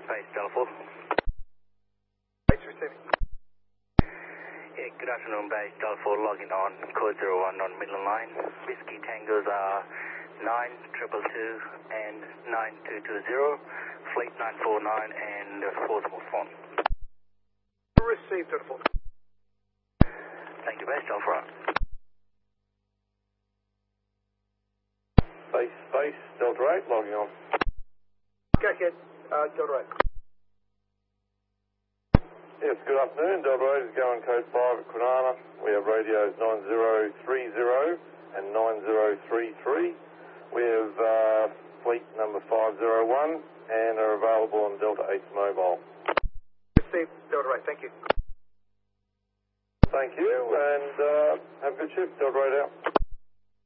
Base Delta 4. Base receiving. Yeah, good afternoon, Base Delta 4, logging on, code 01 on Midland Line. Whiskey Tangos are 9222 and 9220, Fleet 949 and Portsmouth phone. Received, Delta 4. Thank you, Base Delta 4. Base Delta 8, logging on. Go ahead, Delta 8. Yes, good afternoon. Delta 8 is going code 5 at Kwinana. We have radios 9030 and 9033. We have fleet number 501 and are available on Delta 8's mobile. Received, Delta 8. Thank you. Thank you, and have a good shift. Delta 8 out.